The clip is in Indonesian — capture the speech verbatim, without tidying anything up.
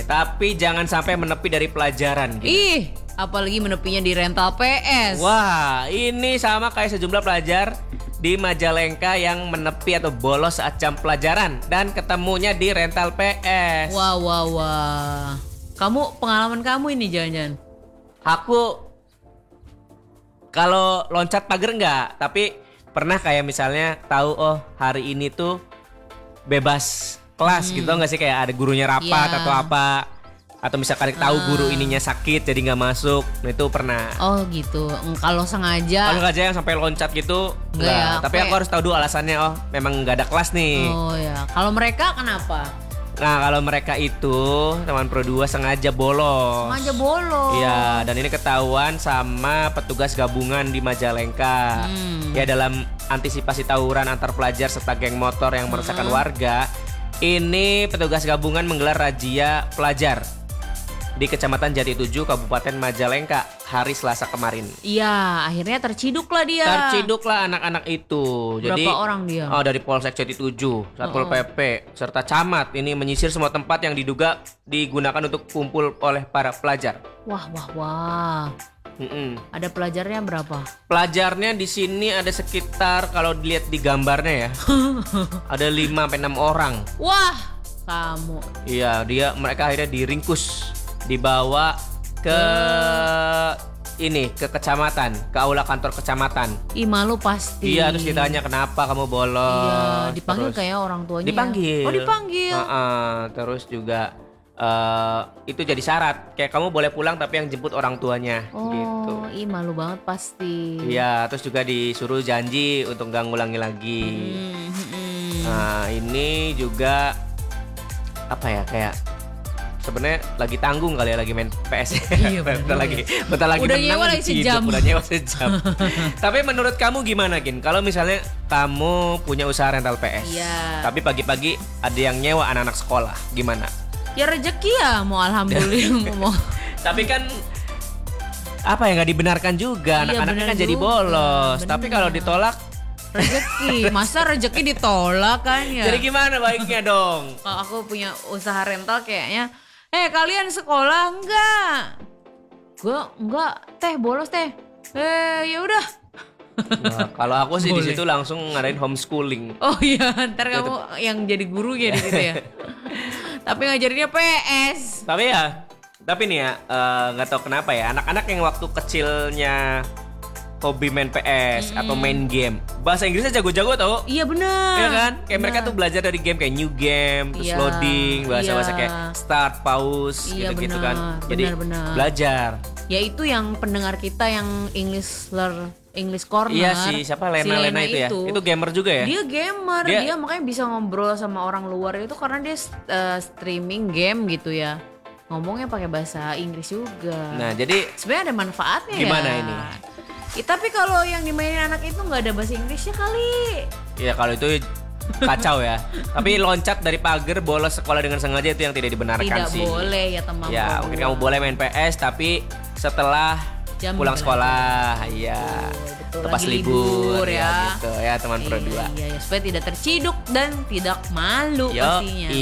tapi jangan sampai menepi dari pelajaran gitu. Ih, apalagi menepinya di rental P S. Wah, ini sama kayak sejumlah pelajar di Majalengka yang menepi atau bolos saat jam pelajaran dan ketemunya di rental P S. Wah, wah, wah. Kamu, pengalaman kamu ini jangan-jangan? Aku kalau loncat pagar enggak, tapi pernah kayak misalnya tahu oh hari ini tuh bebas kelas Hmm. gitu nggak sih, kayak ada gurunya rapat Iya. atau apa, atau misalkan tahu guru ininya sakit jadi nggak masuk, nah itu pernah. Oh gitu. Mm, Kalau sengaja. Kalau aja yang sampai loncat gitu, Enggak ya, enggak. Tapi kayak- aku harus tahu dulu alasannya. Oh, memang nggak ada kelas nih. Oh ya. Kalau mereka kenapa? Nah, kalau mereka itu teman Pro dua sengaja bolos. Sengaja bolos. Iya, dan ini ketahuan sama petugas gabungan di Majalengka. Hmm. Ya, dalam antisipasi tawuran antar pelajar serta geng motor yang meresahkan warga, ini petugas gabungan menggelar razia pelajar di Kecamatan Jati Tujuh, Kabupaten Majalengka hari Selasa kemarin. Iya, akhirnya terciduklah dia. Terciduklah anak-anak itu. Jadi, Berapa orang dia? Oh, dari Polsek Jati Tujuh, Satpol P P, serta camat ini menyisir semua tempat yang diduga digunakan untuk kumpul oleh para pelajar. Wah, wah, wah. Mm-mm. Ada pelajarnya berapa? Pelajarnya di sini ada sekitar, kalau dilihat di gambarnya ya, ada lima sampai enam orang. Wah, kamu. Iya, dia mereka akhirnya diringkus, dibawa ke ini ke kecamatan, ke aula kantor kecamatan. Ih, malu pasti. Iya, terus ditanya kenapa kamu bolos. Iya, dipanggil Terus kayak orang tuanya. dipanggil. Oh, dipanggil. Heeh, terus juga eh, itu jadi syarat, kayak kamu boleh pulang tapi yang jemput orang tuanya gitu. Oh, ih malu banget pasti. Iya, terus juga disuruh janji untuk gak ngulangi lagi. Hmm, hmm, hmm. Nah, ini juga apa ya, kayak sebenarnya lagi tanggung kali ya, lagi main P S. Iya, bentar bener. lagi, bentar lagi Udah menang, nyewa lagi diciduk, sejam. udah nyewa sejam. Tapi menurut kamu gimana, Gin? Kalau misalnya kamu punya usaha rental P S, Iya. tapi pagi-pagi ada yang nyewa anak-anak sekolah, gimana? Ya rezeki ya, mau alhamdulillah mau. Tapi kan apa ya, nggak dibenarkan juga, Iya, anak-anaknya bener kan jadi juga, bolos. Tapi bener. kalau ditolak, Rezeki, masa rezeki ditolak kan ya? jadi gimana baiknya dong? Kalau aku punya usaha rental kayaknya, eh kalian sekolah enggak? Gue enggak, teh bolos teh. Eh ya udah. Nah, kalau aku sih di Boleh. situ langsung ngadain homeschooling. Oh iya, ntar kamu yang jadi gurunya di situ ya. Tapi ngajarinnya P S. Tapi ya, tapi nih ya, eh, nggak tahu kenapa ya, anak-anak yang waktu kecilnya hobi main P S atau main game, bahasa Inggrisnya jago-jago tau. Iya benar. Iya kan? Kayak mereka tuh belajar dari game kayak new game, terus Iya, loading, bahasa-bahasa iya. kayak start, pause, Iya, gitu-gitu benar, kan. Jadi benar-benar. belajar. Ya itu yang pendengar kita yang English learn English Corner. Iya sih, siapa Lena, Si Lena itu ya? Itu gamer juga ya? Dia gamer, Dia- dia, makanya bisa ngobrol sama orang luar itu karena dia uh, streaming game gitu ya. Ngomongnya pakai bahasa Inggris juga. Nah, jadi Sebenarnya ada manfaatnya Gimana ya. ini? Ya, tapi kalau yang dimainin anak itu nggak ada bahasa Inggrisnya kali. ya kalau itu kacau ya. Tapi loncat dari pagar bolos sekolah dengan sengaja itu yang tidak dibenarkan Tidak sih. boleh ya teman. Ya, mungkin kamu boleh main P S tapi setelah Jam pulang belajar. sekolah, iya. Betul, Atau pas lagi libur, libur ya. gitu ya teman Pro Iya, dua. iya, iya, supaya tidak terciduk dan tidak malu Yo, pastinya.